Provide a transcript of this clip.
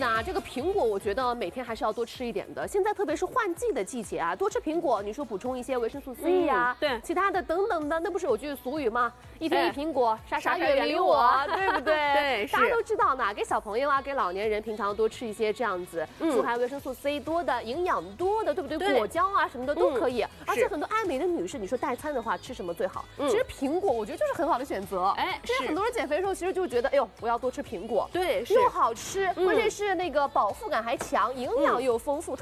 啊，这个苹果我觉得每天还是要多吃一点的。现在特别是换季的季节啊，多吃苹果，你说补充一些维生素 C 呀， 对， 其他的等等的，那不是有句俗语吗？一天一苹果，啥啥远离我，对不对？ 对， 大家都知道呢，给小朋友啊，给老年人平常多吃一些这样子富含维生素 C 多的、营养多的，对不对？果胶啊什么的都可以。而且很多爱美的女士，你说代餐的话吃什么最好？其实苹果我觉得就是很好的选择。哎，其实很多人减肥的时候其实就觉得，哎呦，我要多吃苹果， 对， 又好吃，关键是那个饱腹感还强，营养又丰富。